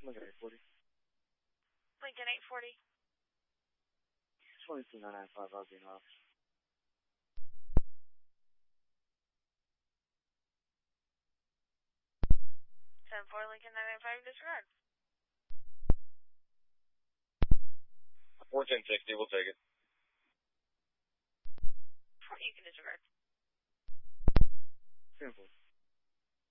Lincoln 840. Lincoln 840. 22995, I'll be in office. 10-4 Lincoln 995, disregard. 1460, we'll take it. You can disregard. 10-4.